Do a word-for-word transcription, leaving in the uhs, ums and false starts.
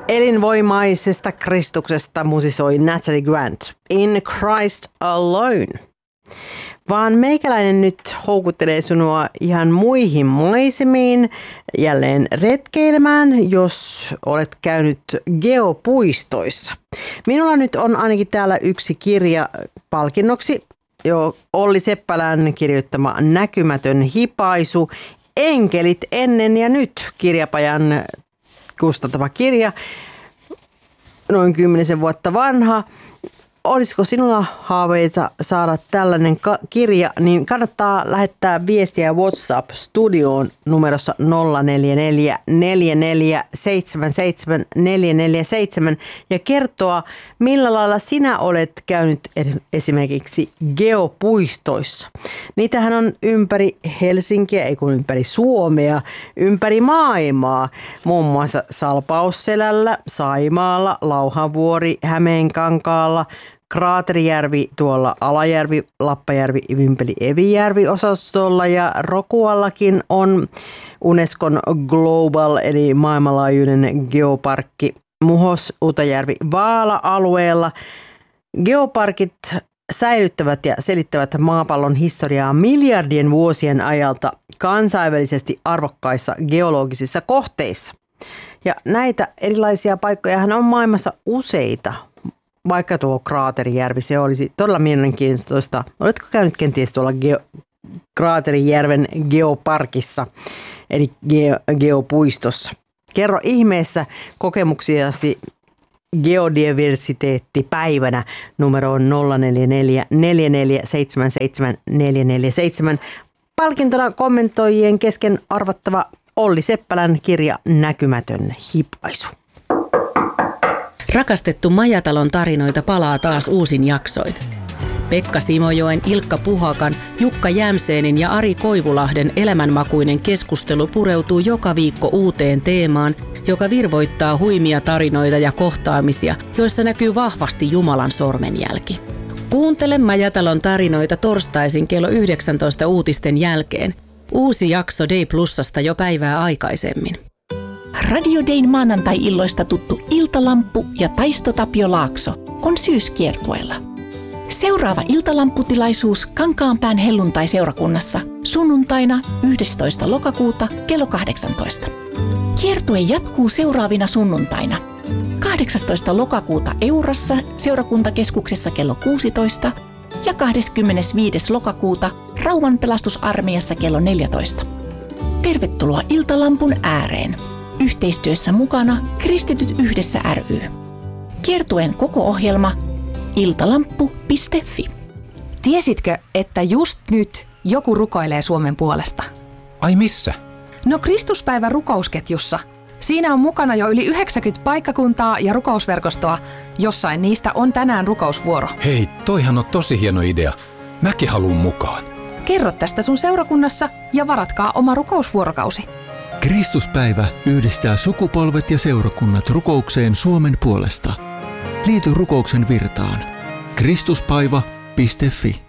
Elinvoimaisesta Kristuksesta musisoi Natalie Grant, In Christ Alone. Vaan meikäläinen nyt houkuttelee sinua ihan muihin maisemiin jälleen retkeilemään, jos olet käynyt geopuistoissa. Minulla nyt on ainakin täällä yksi kirja palkinnoksi, jo Olli Seppälän kirjoittama Näkymätön hipaisu, Enkelit ennen ja nyt, kirjapajan kustantaμα kirja, noin kymmenisen vuotta vanha. Olisiko sinulla haaveita saada tällainen ka- kirja, niin kannattaa lähettää viestiä WhatsApp-studioon numerossa nolla neljä neljä neljä neljä seitsemän seitsemän neljä neljä seitsemän ja kertoa, millä lailla sinä olet käynyt esimerkiksi geopuistoissa. Niitähän on ympäri Helsinkiä, ei kun ympäri Suomea, ympäri maailmaa, muun muassa Salpausselällä, Saimaalla, Lauhanvuori, Hämeenkankaalla, Kraaterijärvi tuolla Alajärvi, Lappajärvi, Vimpeli, Evijärvi osastolla ja Rokuallakin on Unescon Global eli maailmanlaajuinen geoparkki Muhos, Utajärvi, Vaala-alueella. Geoparkit säilyttävät ja selittävät maapallon historiaa miljardien vuosien ajalta kansainvälisesti arvokkaissa geologisissa kohteissa. Ja näitä erilaisia paikkojahan on maailmassa useita. Vaikka tuo Kraaterijärvi, se olisi todella mielenkiintoista. Oletko käynyt kenties tuolla Geo- Kraaterijärven geoparkissa, eli ge- geopuistossa? Kerro ihmeessä kokemuksiasi geodiversiteettipäivänä numeroon nolla neljä neljä neljä neljä seitsemän seitsemän neljä neljä seitsemän. Palkintona kommentoijien kesken arvattava Olli Seppälän kirja Näkymätön hipaisu. Rakastettu Majatalon tarinoita palaa taas uusin jaksoin. Pekka Simojoen, Ilkka Puhakan, Jukka Jämseenin ja Ari Koivulahden elämänmakuinen keskustelu pureutuu joka viikko uuteen teemaan, joka virvoittaa huimia tarinoita ja kohtaamisia, joissa näkyy vahvasti Jumalan sormenjälki. Kuuntele Majatalon tarinoita torstaisin kello yhdeksäntoista uutisten jälkeen. Uusi jakso Day Plusasta jo päivää aikaisemmin. Radio Dayn maanantai-illoista tuttu Iltalamppu ja Taisto Tapio Laakso on syyskiertueella. Seuraava iltalamputilaisuus Kankaanpään helluntai-seurakunnassa sunnuntaina yhdestoista lokakuuta kello kahdeksantoista. Kiertue jatkuu seuraavina sunnuntaina. kahdeksastoista lokakuuta Eurassa seurakuntakeskuksessa kello kuusitoista ja kahdeskymmenesviides lokakuuta Rauman pelastusarmeijassa kello neljätoista. Tervetuloa Iltalampun ääreen. Yhteistyössä mukana Kristityt yhdessä ry. Kiertueen koko ohjelma iltalamppu piste fi. Tiesitkö, että just nyt joku rukoilee Suomen puolesta? Ai missä? No Kristuspäivän rukousketjussa. Siinä on mukana jo yli yhdeksänkymmentä paikkakuntaa ja rukousverkostoa. Jossain niistä on tänään rukousvuoro. Hei, toihan on tosi hieno idea. Mäkin haluun mukaan. Kerro tästä sun seurakunnassa ja varatkaa oma rukousvuorokausi. Kristuspäivä yhdistää sukupolvet ja seurakunnat rukoukseen Suomen puolesta. Liity rukouksen virtaan. kristuspäivä piste fi